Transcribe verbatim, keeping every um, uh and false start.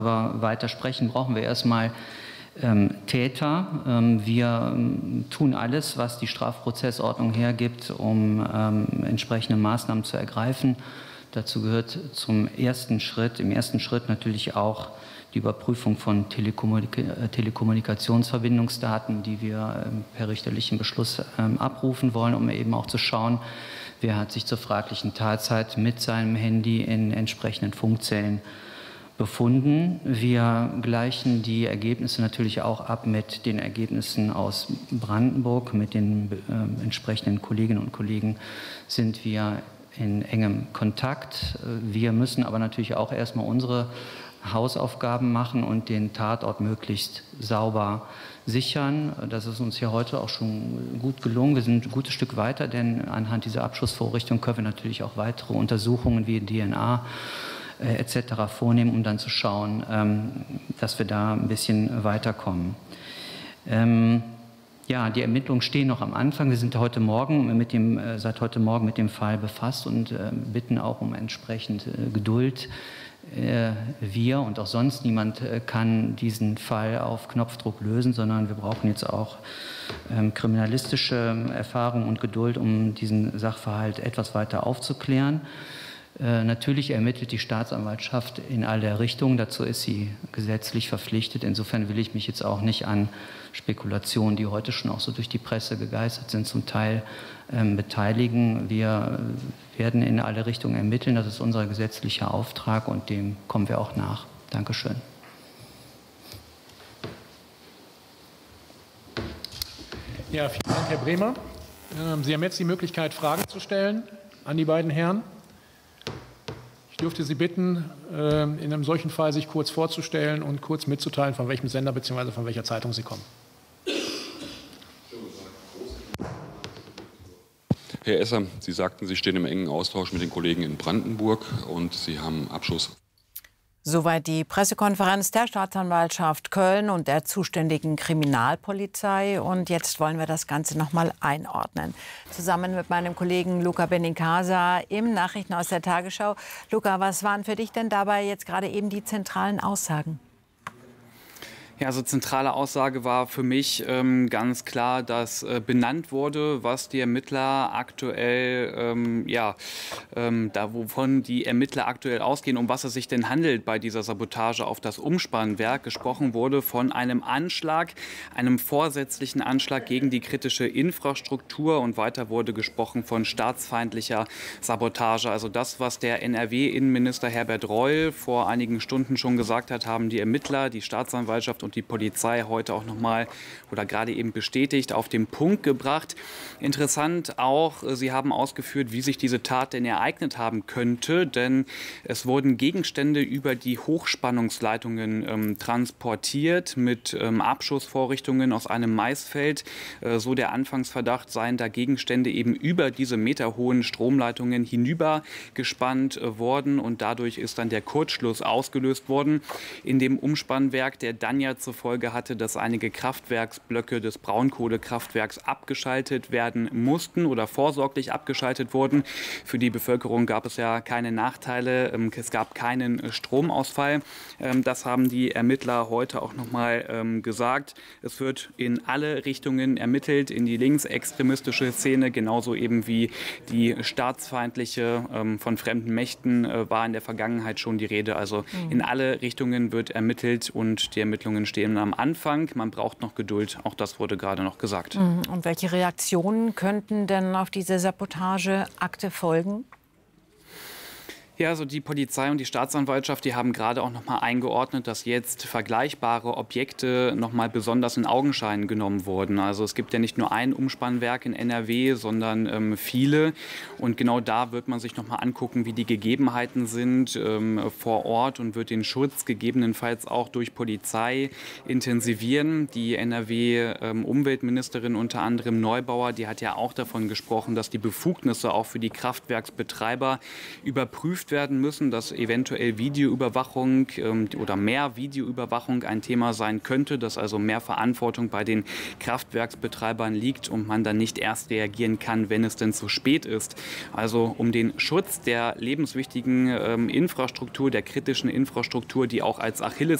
wir weiter sprechen, brauchen wir erstmal ähm, Täter. Ähm, wir ähm, tun alles, was die Strafprozessordnung hergibt, um ähm, entsprechende Maßnahmen zu ergreifen. Dazu gehört zum ersten Schritt, im ersten Schritt natürlich auch die Überprüfung von Telekommunika Telekommunikationsverbindungsdaten, die wir ähm, per richterlichen Beschluss ähm, abrufen wollen, um eben auch zu schauen, wer hat sich zur fraglichen Tatzeit mit seinem Handy in entsprechenden Funkzellen befunden. Wir gleichen die Ergebnisse natürlich auch ab mit den Ergebnissen aus Brandenburg. Mit den äh, entsprechenden Kolleginnen und Kollegen sind wir in engem Kontakt. Wir müssen aber natürlich auch erstmal unsere Hausaufgaben machen und den Tatort möglichst sauber sichern. Das ist uns hier heute auch schon gut gelungen. Wir sind ein gutes Stück weiter, denn anhand dieser Abschussvorrichtung können wir natürlich auch weitere Untersuchungen wie D N A et cetera vornehmen, um dann zu schauen, ähm, dass wir da ein bisschen weiterkommen. Ähm, ja, die Ermittlungen stehen noch am Anfang. Wir sind heute Morgen mit dem, äh, seit heute Morgen mit dem Fall befasst und äh, bitten auch um entsprechend äh, Geduld. Äh, wir und auch sonst niemand äh, kann diesen Fall auf Knopfdruck lösen, sondern wir brauchen jetzt auch ähm, kriminalistische Erfahrung und Geduld, um diesen Sachverhalt etwas weiter aufzuklären. Äh, natürlich ermittelt die Staatsanwaltschaft in alle Richtungen. Dazu ist sie gesetzlich verpflichtet. Insofern will ich mich jetzt auch nicht an Spekulationen, die heute schon auch so durch die Presse gegeistert sind, zum Teil ähm, beteiligen. Wir werden in alle Richtungen ermitteln. Das ist unser gesetzlicher Auftrag und dem kommen wir auch nach. Dankeschön. Ja, vielen Dank, Herr Bremer. Sie haben jetzt die Möglichkeit, Fragen zu stellen an die beiden Herren. Ich dürfte Sie bitten, in einem solchen Fall sich kurz vorzustellen und kurz mitzuteilen, von welchem Sender bzw. von welcher Zeitung Sie kommen. Herr Esser, Sie sagten, Sie stehen im engen Austausch mit den Kollegen in Brandenburg und Sie haben Abschuss. Soweit die Pressekonferenz der Staatsanwaltschaft Köln und der zuständigen Kriminalpolizei. Und jetzt wollen wir das Ganze noch mal einordnen. Zusammen mit meinem Kollegen Luca Benincasa im Nachrichten aus der Tagesschau. Luca, was waren für dich denn dabei jetzt gerade eben die zentralen Aussagen? Ja, also zentrale Aussage war für mich ähm, ganz klar, dass äh, benannt wurde, was die Ermittler aktuell, ähm, ja, ähm, da wovon die Ermittler aktuell ausgehen, um was es sich denn handelt bei dieser Sabotage auf das Umspannwerk. Gesprochen wurde von einem Anschlag, einem vorsätzlichen Anschlag gegen die kritische Infrastruktur und weiter wurde gesprochen von staatsfeindlicher Sabotage. Also das, was der N R W-Innenminister Herbert Reul vor einigen Stunden schon gesagt hat, haben die Ermittler, die Staatsanwaltschaft und die Polizei heute auch noch mal oder gerade eben bestätigt, auf den Punkt gebracht. Interessant auch, Sie haben ausgeführt, wie sich diese Tat denn ereignet haben könnte, denn es wurden Gegenstände über die Hochspannungsleitungen ähm, transportiert mit ähm, Abschussvorrichtungen aus einem Maisfeld. Äh, so der Anfangsverdacht, seien da Gegenstände eben über diese meterhohen Stromleitungen hinübergespannt äh, worden und dadurch ist dann der Kurzschluss ausgelöst worden in dem Umspannwerk, der dann ja zur Folge hatte, dass einige Kraftwerksblöcke des Braunkohlekraftwerks abgeschaltet werden mussten oder vorsorglich abgeschaltet wurden. Für die Bevölkerung gab es ja keine Nachteile. Es gab keinen Stromausfall. Das haben die Ermittler heute auch noch mal gesagt. Es wird in alle Richtungen ermittelt, in die linksextremistische Szene, genauso eben wie die staatsfeindliche von fremden Mächten war in der Vergangenheit schon die Rede. Also in alle Richtungen wird ermittelt und die Ermittlungen stehen am Anfang. Man braucht noch Geduld. Auch das wurde gerade noch gesagt. Und welche Reaktionen könnten denn auf diese Sabotageakte folgen? Ja, also die Polizei und die Staatsanwaltschaft, die haben gerade auch noch mal eingeordnet, dass jetzt vergleichbare Objekte noch mal besonders in Augenschein genommen wurden. Also es gibt ja nicht nur ein Umspannwerk in N R W, sondern ähm, viele. Und genau da wird man sich noch mal angucken, wie die Gegebenheiten sind ähm, vor Ort und wird den Schutz gegebenenfalls auch durch Polizei intensivieren. Die N R W-Umweltministerin unter anderem Neubauer, die hat ja auch davon gesprochen, dass die Befugnisse auch für die Kraftwerksbetreiber überprüft überprüft werden müssen, dass eventuell Videoüberwachung ähm, oder mehr Videoüberwachung ein Thema sein könnte, dass also mehr Verantwortung bei den Kraftwerksbetreibern liegt und man dann nicht erst reagieren kann, wenn es denn zu spät ist. Also um den Schutz der lebenswichtigen ähm, Infrastruktur, der kritischen Infrastruktur, die auch als Achilles